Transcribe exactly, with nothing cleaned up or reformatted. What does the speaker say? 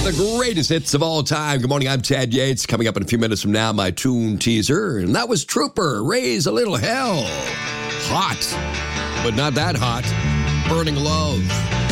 The greatest hits of all time. Good morning, I'm Chad Yates. Coming up in a few minutes from now, my tune teaser. And that was Trooper, Raise a Little Hell. Hot, but not that hot. Burning Love.